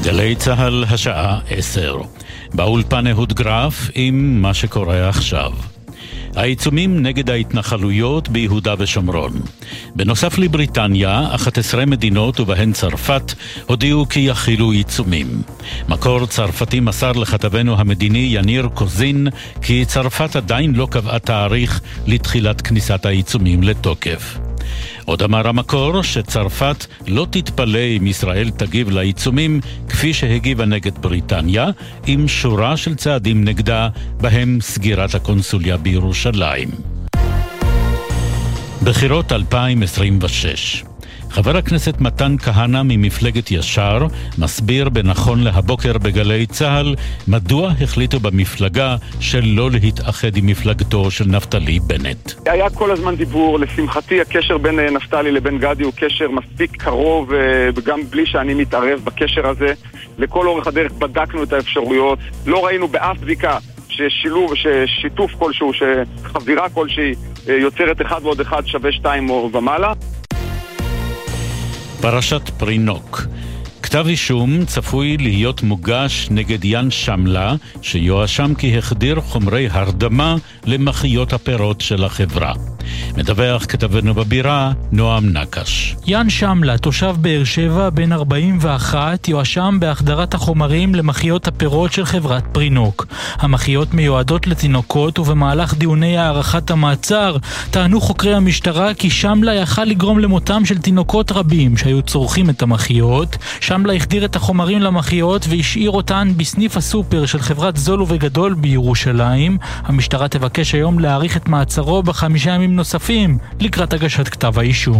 גלי צהל השעה 10. באולפן אהוד גרף עם מה שקורה עכשיו. העיצומים נגד ההתנחלויות ביהודה ושומרון. בנוסף לבריטניה, 11 מדינות ובהן צרפת הודיעו כי יחילו עיצומים. מקור צרפתי מסר לכתבנו המדיני יניר קוזין כי צרפת עדיין לא קבעה תאריך לתחילת כניסת העיצומים לתוקף. עוד אמר המקור שצרפת לא תתפלא אם ישראל תגיב לעיצומים כפי שהגיבה נגד בריטניה, עם שורה של צעדים נגדה, בהם סגירת הקונסוליה בירושלים. בחירות 2026. חבר הכנסת מתן כהנא ממפלגת ישר מסביר בנכון להבוקר בגלי צהל מדוע החליטו במפלגה שלא להתאחד עם מפלגתו של נפתלי בנט. היה כל הזמן דיבור, לשמחתי הקשר בין נפתלי לבין גדי הוא קשר מספיק קרוב, וגם בלי שאני מתערב בקשר הזה. לכל אורך הדרך בדקנו את האפשרויות, לא ראינו באף בדיקה ששילוב, ששיתוף כלשהו, שחבירה כלשהי יוצרת 1 ועוד 1 שווה 2 או ומעלה. פרשת פרינוק. כתב אישום צפוי להיות מוגש נגד יאן שמלה, שיואשם כי החדיר חומרי הרדמה למחיות הפירות של החברה. מדווח כתבנו בבירה, נועם נקש. יאן שמלה, תושב באר שבע, בן 41, יואשם בהחדרת החומרים למחיות הפירות של חברת פרינוק. המחיות מיועדות לתינוקות, ובמהלך דיוני הערכת המעצר טענו חוקרי המשטרה כי שמלה יכל לגרום למותם של תינוקות רבים שהיו צורכים את המחיות. שמלה החדיר את החומרים למחיות והשאיר אותן בסניף הסופר של חברת זול ובגדול בירושלים. המשטרה תבקש היום להאריך את מעצרו ב5 ימים נוספים לקראת הגשת כתב האישום.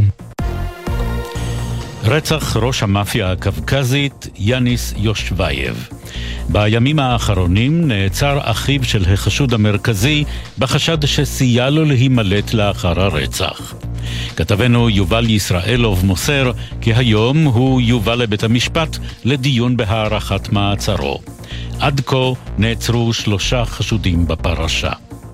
רצח ראש המאפיה הקווקזית יאניס יושבייב. בימים האחרונים נעצר אחיו של החשוד המרכזי בחשד שסייע לו להימלט לאחר הרצח. כתבנו יובל ישראלוב מוסר כי היום הוא יובא לבית המשפט לדיון בהארכת מעצרו. עד כה נעצרו 3 חשודים בפרשה.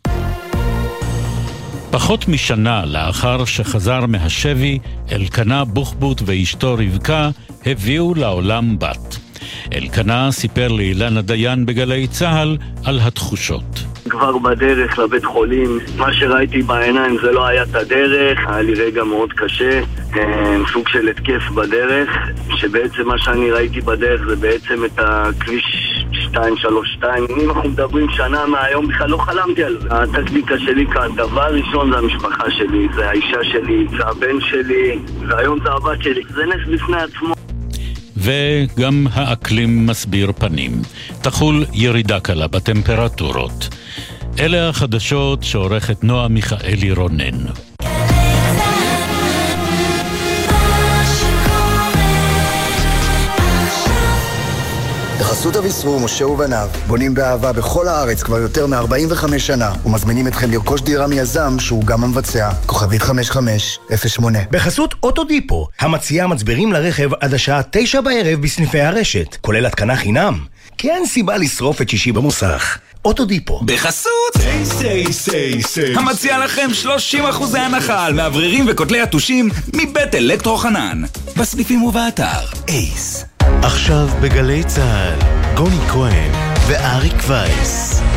פחות משנה לאחר שחזר מהשבי, אלקנה בוחבוט ואשתו רבקה הביאו לעולם בת. אלקנה סיפר לאילנה דיין בגלי צהל על התחושות. כבר בדרך לבית חולים, מה שראיתי בעיניים זה לא היה את הדרך, היה לי רגע מאוד קשה, סוג של התקף בדרך, שבעצם מה שאני ראיתי בדרך זה בעצם את הכביש 232. אם אנחנו מדברים שנה מהיום, בכלל לא חלמתי על זה. הטקטיקה שלי כאן, דבר ראשון זה המשפחה שלי, זה האישה שלי, זה הבן שלי, והיום זה הבת שלי, זה נס בפני עצמו. וגם האקלים מסביר פנים. תחול ירידה קלה בטמפרטורות. אלה החדשות שעורכת נועה מיכאלי רונן. בחסות אביסרו, משה ובניו, בונים באהבה בכל הארץ כבר יותר מ-45 שנה, ומזמינים אתכם לרכוש דירה מיזם שהוא גם המבצע. כוכבית 5508. בחסות אוטודיפו, המציעה מצברים לרכב עד השעה 9 בערב בסניפי הרשת, כולל התקנה חינם. כי אין סיבה לשרוף את שישי במוסך. אוטודיפו. בחסות סי, המציע לכם 30% הנחה על מאווררים וכותלי התושים מבית אלקטרו חנן, בסניפים ובאתר אייס. עכשיו בגלי צהל, גוני כהן ואריק וייס.